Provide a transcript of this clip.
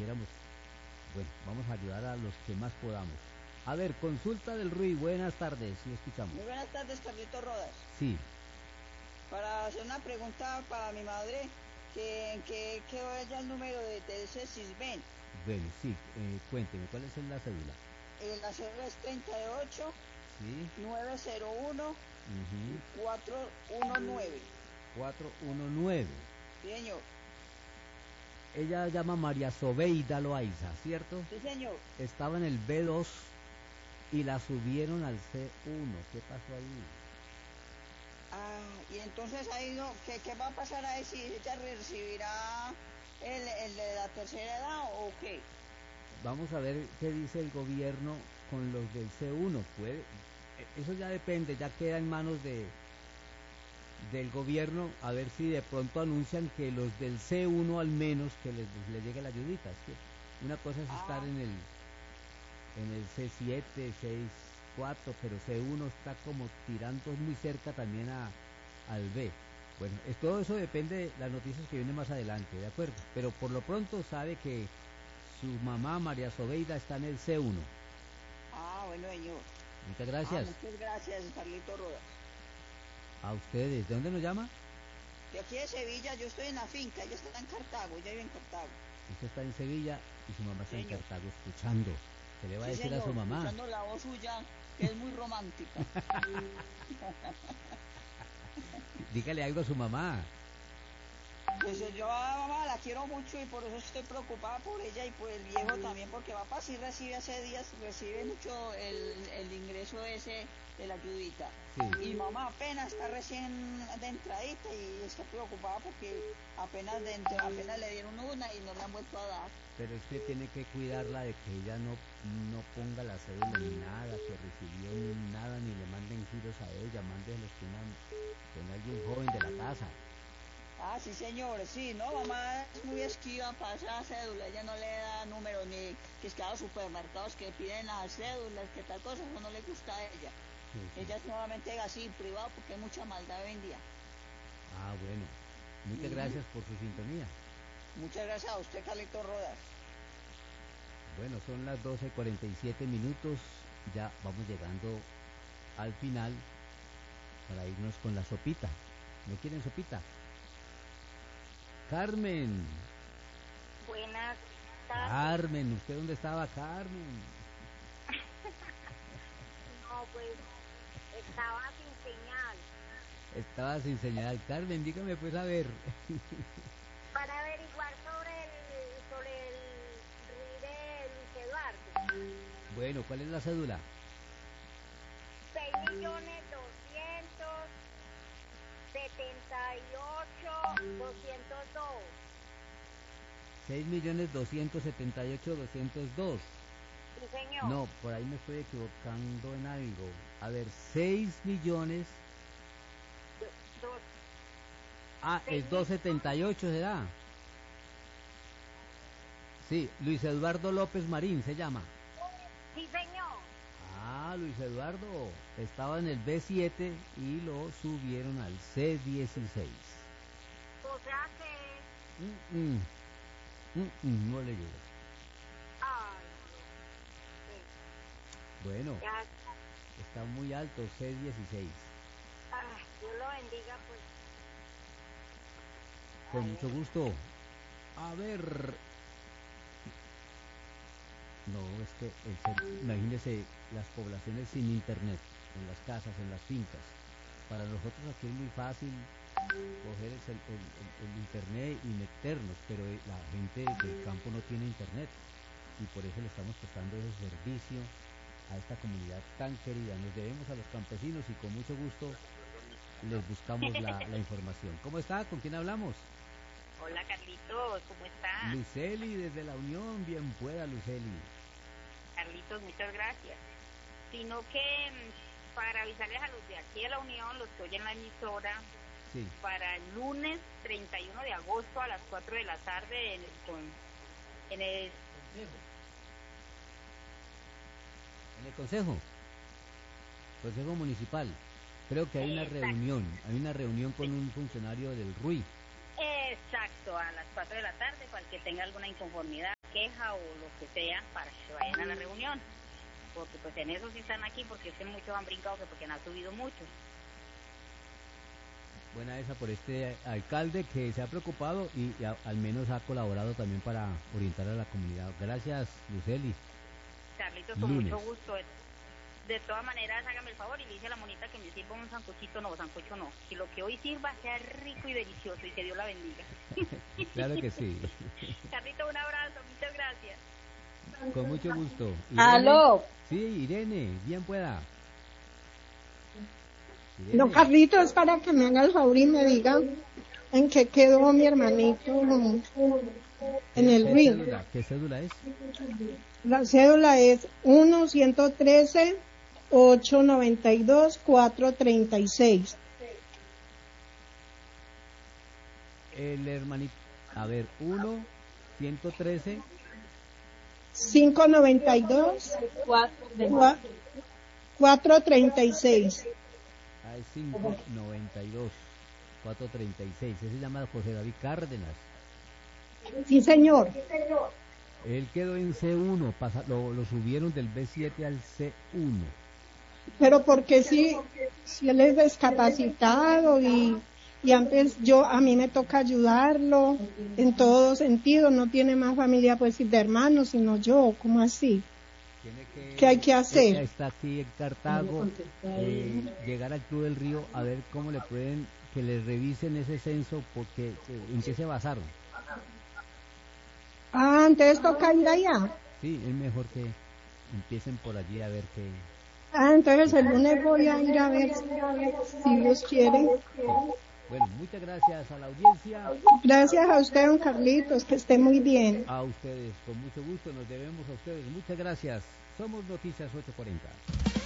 quisiéramos, bueno, vamos a ayudar a los que más podamos. A ver, consulta del RUI, buenas tardes, sí escuchamos. Muy buenas tardes, Carlito Rodas. Sí. Para hacer una pregunta para mi madre, que en qué quedó ella el número de ese Sisben. Bueno, sí, cuénteme, ¿cuál es la cédula? La cédula es 38 Sí. 901 Ujú. 419. 419. Sí, señor. Ella llama María Sobeida Loaiza, ¿cierto? Sí, señor. Estaba en el B2 y la subieron al C1. ¿Qué pasó ahí? Y entonces ahí no, ¿qué va a pasar ahí si ella recibirá el de la tercera edad o qué? Vamos a ver qué dice el gobierno con los del C1. Eso ya depende, ya queda en manos del gobierno, a ver si de pronto anuncian que los del C1 al menos que les llegue la ayudita. Es que una cosa es estar en el C7, C4, pero C1 está como tirando muy cerca también al B. Bueno, todo eso depende de las noticias que vienen más adelante, ¿de acuerdo? Pero por lo pronto sabe que su mamá María Sobeida está en el C1. Bueno, señor. Muchas gracias. Muchas gracias, Carlito Rodas. A ustedes, ¿de dónde nos llama? De aquí de Sevilla, yo estoy en la finca, ella está en Cartago, ella vive en Cartago. Usted está en Sevilla y su mamá está en Señor. Cartago escuchando. ¿Qué le va a decir señor, a su mamá? escuchando la voz suya, que es muy romántica. Dígale algo a su mamá. Pues yo a mamá la quiero mucho y por eso estoy preocupada por ella y por el viejo también, porque papá sí recibe hace días, recibe mucho el ingreso ese de la ayudita. Sí. Y mamá apenas está recién de entradita y está preocupada porque apenas le dieron una y no le han vuelto a dar. Pero usted tiene que cuidarla de que ella no ponga la cédula ni nada que recibió ni nada, ni le manden giros a ella, mándenlos con alguien joven de la casa. Sí, señor, sí, no, mamá es muy esquiva para esa cédula, ella no le da números ni que es que a los supermercados que piden las cédulas, que tal cosa, eso no le gusta a ella. Sí. Ella es nuevamente así, privado, porque hay mucha maldad hoy en día. Bueno, muchas gracias por su sintonía. Muchas gracias a usted, Carlito Rodas. Bueno, son las 12:47, ya vamos llegando al final para irnos con la sopita. ¿No quieren sopita? Carmen. Buenas tardes. Carmen, ¿usted dónde estaba, Carmen? No, pues estaba sin señal. Estaba sin señal. Carmen, dígame pues a ver. Para averiguar sobre el RUI de Luis Eduardo. Bueno, ¿cuál es la cédula? 6.278.202. 6.278.202. Sí, señor. No, por ahí me estoy equivocando en algo. A ver, 6 millones. Es 278, ¿será? Sí, Luis Eduardo López Marín se llama. Sí, señor. Luis Eduardo estaba en el B7 y lo subieron al C16. O sea que... No le llega. Ay, Bueno, ya. está muy alto, C16. Dios lo bendiga, pues. Con mucho gusto. A ver. No, es que imagínese las poblaciones sin internet, en las casas, en las fincas. Para nosotros aquí es muy fácil coger el internet y meternos, pero la gente del campo no tiene internet y por eso le estamos prestando ese servicio a esta comunidad tan querida. Nos debemos a los campesinos y con mucho gusto les buscamos la información. ¿Cómo está? ¿Con quién hablamos? Hola, Carlitos, ¿cómo está? Luceli desde la Unión, bien pueda Luceli. Carlitos, muchas gracias. Sino que para avisarles a los de aquí de la Unión, los que oyen la emisora, sí, para el lunes 31 de agosto a las 4 de la tarde en el Consejo Municipal. Creo que hay una reunión con un funcionario del RUI. Exacto, a las 4 de la tarde, para el que tenga alguna inconformidad. queja o lo que sea para que se vayan a la reunión, porque pues en eso sí están aquí, porque es que muchos han brincado que porque no ha subido mucho. Buena esa por este alcalde que se ha preocupado y al menos ha colaborado también para orientar a la comunidad. Gracias, Luceli. Carlitos, con mucho gusto. De todas maneras, hágame el favor y le dice a la monita que me sirva un sancochito, no, sancocho no. Que lo que hoy sirva sea rico y delicioso y que Dios la bendiga. Claro que sí. Carlitos, un abrazo, muchas gracias. Con mucho gusto. Irene, ¿aló? Sí, Irene, bien pueda. Irene. No, Carlitos, es para que me haga el favor y me diga en qué quedó mi hermanito en el río. ¿Qué cédula es? La cédula es 1-113-892-436. El hermanito, a ver, 1-113 592 436. Ah, es 592 436. Ese se llama José David Cárdenas. Sí, señor. Él quedó en C1, lo subieron del B7 al C1. Pero porque si él es discapacitado y antes a mí me toca ayudarlo en todo sentido, no tiene más familia pues de hermanos, sino yo, ¿cómo así? ¿Qué hay que hacer? Está aquí en Cartago, llegar al Club del Río a ver cómo le pueden, que le revisen ese censo, porque ¿en qué se basaron? Ah, entonces toca ir allá. Sí, es mejor que empiecen por allí a ver qué. Ah, entonces el lunes voy a ir a ver si Dios quiere. Sí. Bueno, muchas gracias a la audiencia. Gracias a usted, don Carlitos, que esté muy bien. A ustedes, con mucho gusto, nos debemos a ustedes. Muchas gracias. Somos Noticias 840.